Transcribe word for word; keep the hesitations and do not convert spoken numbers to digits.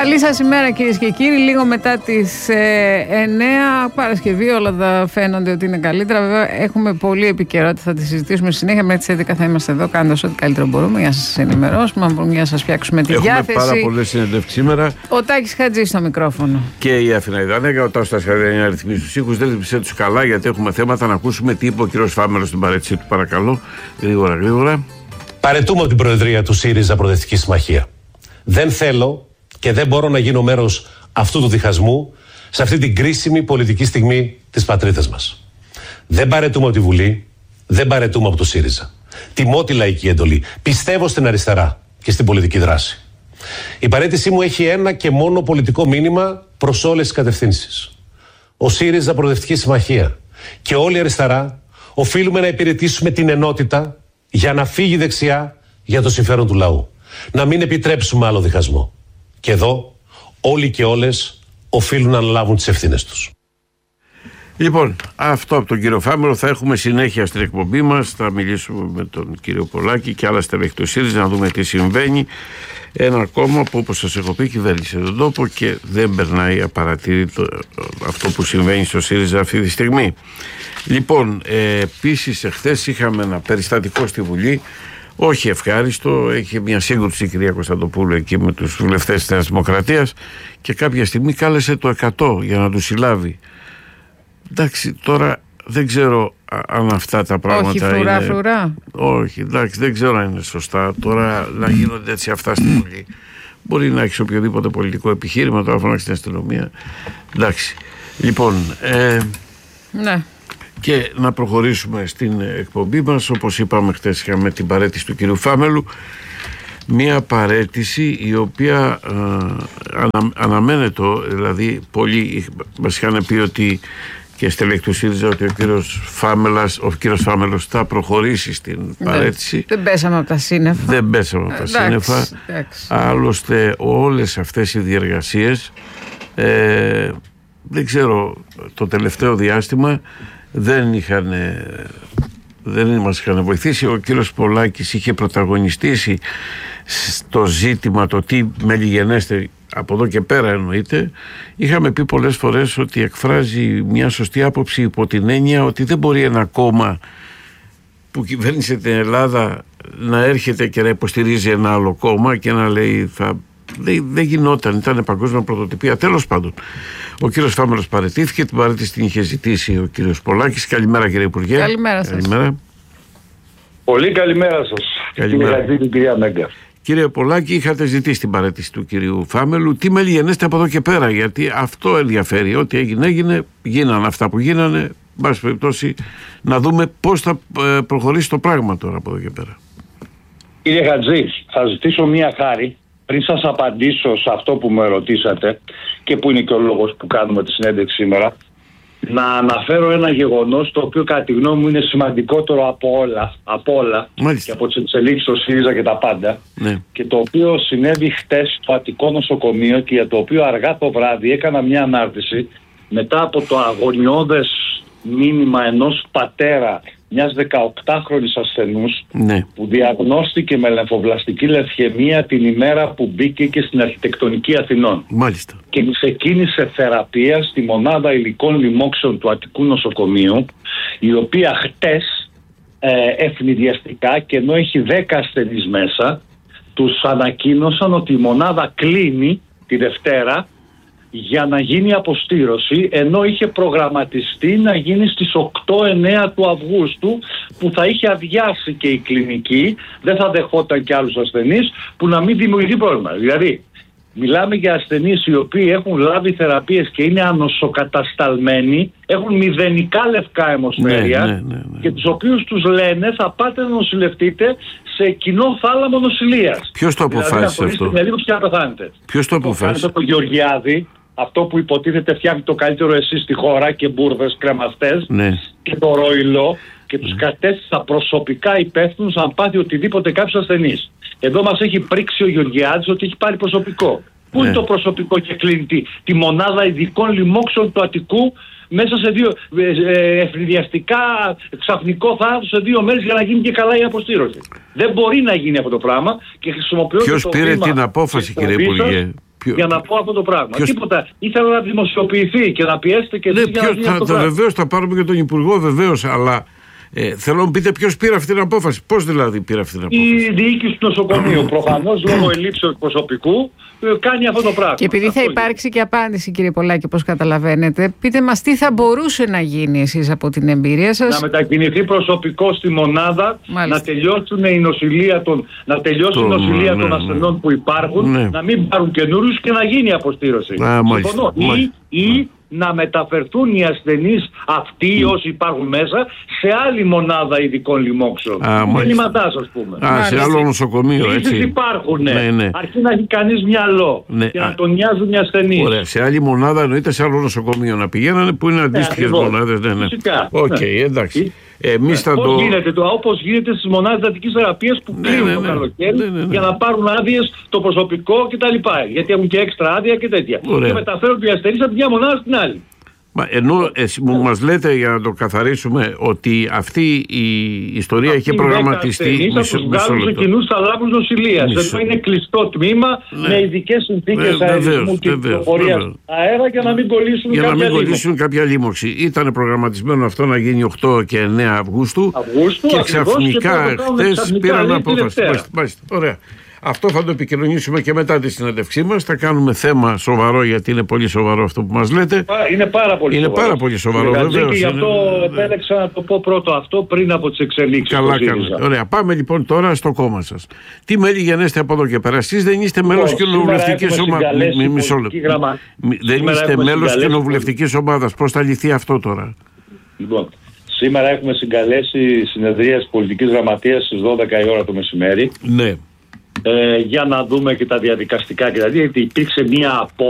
Καλή σας ημέρα κυρίες και κύριοι. Λίγο μετά τις ε, εννέα Παρασκευή όλα τα φαίνονται ότι είναι καλύτερα. Βέβαια έχουμε πολλή επικαιρότητα, θα τη συζητήσουμε συνέχεια. Μέχρι τις έντεκα θα είμαστε εδώ κάνοντας ό,τι καλύτερο μπορούμε για να σας ενημερώσουμε, για να σας φτιάξουμε τη έχουμε διάθεση. Έχουμε πάρα πολλές συνεντεύξεις σήμερα. Ο Τάκης Χατζής στο μικρόφωνο. Και η Αθηνά Ιδανέκα, ο Τάσος Τασχαριανή να ρυθμίσει τους ήχους. Δεν ρυθμίσε τους καλά γιατί έχουμε θέματα να ακούσουμε τι είπε ο κύριος Φάμελος στην παρέτησή του. Παρακαλώ, γρήγορα γρήγορα. Παρετούμε από την Προεδρία του ΣΥΡΙΖΑ Προοδευτική Συμμαχία. Δεν θέλω και δεν μπορώ να γίνω μέρος αυτού του διχασμού σε αυτή την κρίσιμη πολιτική στιγμή της πατρίδας μας. Δεν παρετούμε από τη Βουλή, δεν παρετούμε από το ΣΥΡΙΖΑ. Τιμώ τη λαϊκή εντολή. Πιστεύω στην αριστερά και στην πολιτική δράση. Η παρέτησή μου έχει ένα και μόνο πολιτικό μήνυμα προς όλες τις κατευθύνσεις. Ο ΣΥΡΙΖΑ Προοδευτική Συμμαχία και όλη η αριστερά οφείλουμε να υπηρετήσουμε την ενότητα για να φύγει δεξιά για το συμφέρον του λαού. Να μην επιτρέψουμε άλλο διχασμό. Και εδώ όλοι και όλες οφείλουν να αναλάβουν τις ευθύνες τους. Λοιπόν, αυτό από τον κύριο Φάμελο. Θα έχουμε συνέχεια στην εκπομπή μας. Θα μιλήσουμε με τον κύριο Πολάκη και άλλα στελέχη του ΣΥΡΙΖΑ να δούμε τι συμβαίνει. Ένα κόμμα που, όπως σας έχω πει, κυβέρνησε τον τόπο και δεν περνάει απαρατήρητο αυτό που συμβαίνει στο ΣΥΡΙΖΑ αυτή τη στιγμή. Λοιπόν, ε, επίσης εχθές είχαμε ένα περιστατικό στη Βουλή. Όχι ευχάριστο, έχει μια σύγκρουση η κυρία Κωνσταντοπούλου εκεί με τους βουλευτές της Νέας Δημοκρατίας και κάποια στιγμή κάλεσε το εκατό για να τους συλλάβει. Εντάξει, τώρα δεν ξέρω αν αυτά τα πράγματα Όχι φρουρά, είναι... φρουρά. Όχι, εντάξει, δεν ξέρω αν είναι σωστά τώρα να γίνονται έτσι αυτά στη Βουλή. Μπορεί να έχεις οποιοδήποτε πολιτικό επιχείρημα, τώρα φωνάξει την αστυνομία. Εντάξει, λοιπόν... Ε... Ναι. Και να προχωρήσουμε στην εκπομπή μας. Όπως είπαμε χτες, είχαμε την παρέτηση του κυρίου Φάμελου. Μία παρέτηση η οποία ε, ανα, αναμένεται, δηλαδή πολλοί μας είχαν πει ότι και στελέχη του ΣΥΡΙΖΑ ότι ο κύριος Φάμελας, ο κύριος Φάμελος θα προχωρήσει στην παρέτηση. Δεν πέσαμε από τα σύννεφα. Δεν πέσαμε από τα εντάξει, σύννεφα. Εντάξει. Άλλωστε όλες αυτές οι διεργασίες ε, δεν ξέρω, το τελευταίο διάστημα δεν είχαν, δεν μας είχαν βοηθήσει. Ο κύριος Πολάκης είχε πρωταγωνιστήσει στο ζήτημα το τι μελιγενέστε από εδώ και πέρα εννοείται. Είχαμε πει πολλές φορές ότι εκφράζει μια σωστή άποψη υπό την έννοια ότι δεν μπορεί ένα κόμμα που κυβέρνησε την Ελλάδα να έρχεται και να υποστηρίζει ένα άλλο κόμμα και να λέει θα... Δεν, δεν γινόταν, ήταν παγκόσμια πρωτοτυπία. Τέλος πάντων, ο κύριος Φάμελος παραιτήθηκε, την παρέτηση την είχε ζητήσει ο κύριος Πολάκης. Καλημέρα κύριε Υπουργέ. Καλημέρα σας. Καλημέρα. Πολύ καλημέρα σας. Καλημέρα. Κύριε Χατζή, κυρία Μέγκα. Κύριε Πολάκη, είχατε ζητήσει την παρέτηση του κυρίου Φάμελου. Τι μελιγενέστε από εδώ και πέρα, γιατί αυτό ενδιαφέρει. Ό,τι έγινε, έγινε, γίνανε αυτά που γίνανε. Εν πάση περιπτώσει, να δούμε πώς θα προχωρήσει το πράγμα τώρα από εδώ και πέρα. Κύριε Χατζή, θα ζητήσω μία χάρη. Πριν σας απαντήσω σε αυτό που με ρωτήσατε και που είναι και ο λόγος που κάνουμε τη συνέντευξη σήμερα, να αναφέρω ένα γεγονός το οποίο κατά τη γνώμη μου είναι σημαντικότερο από όλα, από όλα και από τις εξελίξεις στο ΣΥΡΙΖΑ και τα πάντα, ναι. Και το οποίο συνέβη χτες στο Αττικό Νοσοκομείο και για το οποίο αργά το βράδυ έκανα μια ανάρτηση μετά από το αγωνιώδες μήνυμα ενός πατέρα μιας δεκαοκτάχρονης ασθενούς, ναι, που διαγνώστηκε με λεμφοβλαστική λευκαιμία την ημέρα που μπήκε και στην αρχιτεκτονική Αθηνών. Μάλιστα. Και ξεκίνησε θεραπεία στη μονάδα υλικών λοιμόξεων του Αττικού Νοσοκομείου, η οποία χτες ε, ευνηδιαστικά, και ενώ έχει δέκα ασθενείς μέσα, τους ανακοίνωσαν ότι η μονάδα κλείνει τη Δευτέρα για να γίνει αποστήρωση, ενώ είχε προγραμματιστεί να γίνει στις οκτώ εννέα του Αυγούστου, που θα είχε αδειάσει και η κλινική, δεν θα δεχόταν και άλλους ασθενείς, που να μην δημιουργεί πρόβλημα. Δηλαδή, μιλάμε για ασθενείς οι οποίοι έχουν λάβει θεραπείες και είναι ανοσοκατασταλμένοι, έχουν μηδενικά λευκά αιμοσφαίρια, ναι, ναι, ναι, ναι. Και τους οποίους τους λένε θα πάτε να νοσηλευτείτε σε κοινό θάλαμο νοσηλείας. Ποιος το αποφάσισε δηλαδή, αυτό? Με λίγο πια πεθάνετε. Ποιος το αποφάσισε? Το Γεωργιάδη, αυτό που υποτίθεται φτιάχνει το καλύτερο εσείς στη χώρα και μπουρδες, κρεμαστές, ναι, και το Ρόιλο, και τους mm. κατέστησα προσωπικά υπεύθυνους αν πάθει οτιδήποτε κάποιος ασθενής. Εδώ μας έχει πρίξει ο Γεωργιάδης ότι έχει πάρει προσωπικό. Πού είναι το προσωπικό και κλείνει τη, τη μονάδα ειδικών λοιμόξεων του Αττικού μέσα σε δύο ε, ευνηδιαστικά ξαφνικό θάνατο σε δύο μέρες για να γίνει και καλά η αποστήρωση. Δεν μπορεί να γίνει αυτό το πράγμα και χρησιμοποιώ. Ποιος πήρε την απόφαση, κύριε Υπουργέ? Ποιο... για να πω αυτό το πράγμα. Ποιος... Τίποτα. Ήθελα να δημοσιοποιηθεί και να πιέσετε και ναι, εσείς για να γίνει αυτό το πράγμα. Βεβαίως θα πάρουμε και τον Υπουργό, βεβαίως, αλλά ε, θέλω να μου πείτε ποιος πήρε αυτή την απόφαση. Πώς δηλαδή πήρε αυτή την απόφαση? Η διοίκηση του νοσοκομείου. Προφανώς λόγω ελλείψεως προσωπικού κάνει αυτό το πράγμα. Και επειδή θα υπάρξει και απάντηση, κύριε Πολάκη, όπως καταλαβαίνετε, πείτε μας τι θα μπορούσε να γίνει εσείς από την εμπειρία σας. Να μετακινηθεί προσωπικό στη μονάδα, Μάλιστα. να τελειώσουν η νοσηλεία των, να τελειώσει η νοσηλεία ναι, των ασθενών ναι. που υπάρχουν, ναι. να μην πάρουν καινούριους και να γίνει η αποστήρωση. Α, μάλιστα, ή, μάλιστα. ή να μεταφερθούν οι ασθενείς αυτοί mm. όσοι υπάρχουν μέσα σε άλλη μονάδα ειδικών λοιμόξεων. Γεννηματάς, ας πούμε. Α, σε άλλο νοσοκομείο, έτσι. Λύσεις υπάρχουν. Ναι, ναι. Αρκεί να έχει κανείς μυαλό ναι. και να τον νοιάζουν οι ασθενείς. Ωραία. Σε άλλη μονάδα εννοείται σε άλλο νοσοκομείο να πηγαίνανε που είναι αντίστοιχες ναι, μονάδες. Ναι, ναι. Φυσικά. Οκ, okay, εντάξει. Εμείς θα το... γίνεται, το, όπως γίνεται στις μονάδες εντατικής θεραπείας που ναι, κλείνουν ναι, το ναι. καλοκαίρι ναι, ναι, ναι. για να πάρουν άδειες το προσωπικό κτλ. Γιατί έχουν και έξτρα άδεια και τέτοια. Ωραία. Και μεταφέρουν οι ασθενείς από μια μονάδα στην άλλη. Μα ενώ εσύ μου μας λέτε, για να το καθαρίσουμε, ότι αυτή η ιστορία αυτή είχε προγραμματιστεί. Μισό λεπτό. Θα τους βγάλουν σε κοινούς θαλάμους νοσηλείας. Εδώ είναι κλειστό τμήμα ναι. με ειδικές συνθήκες αερισμού και κυκλοφορίας αέρα για να μην κολλήσουν για κάποια να μην κολλήσουν κάποια λίμωξη. Ήταν προγραμματισμένο αυτό να γίνει οκτώ και εννέα Αυγούστου, Αυγούστου και ξαφνικά χτες πήραν απόφαση. Ωραία. Αυτό θα το επικοινωνήσουμε και μετά τη συνέντευξή μας. Θα κάνουμε θέμα σοβαρό, γιατί είναι πολύ σοβαρό αυτό που μας λέτε. Είναι πάρα πολύ είναι σοβαρό. Πάρα πολύ σοβαρό, βεβαίως. Και γι' αυτό είναι... επέλεξα να το πω πρώτο αυτό πριν από τις εξελίξεις. Καλά, καλά. Ωραία. Πάμε λοιπόν τώρα στο κόμμα σας. Τι μέλη γενέστε από εδώ και πέρα? Εσείς δεν είστε μέλος κοινοβουλευτικής ομάδας. Μισό λεπτό. Γραμμα... Δεν είστε μέλος κοινοβουλευτικής ομάδας. Πώς θα λυθεί αυτό τώρα? Λοιπόν, σήμερα έχουμε συγκαλέσει συνεδρίας πολιτικής γραμματείας στις δώδεκα η ώρα το μεσημέρι. Ναι. Ε, για να δούμε και τα διαδικαστικά και δηλαδή, γιατί υπήρξε μια απόφαση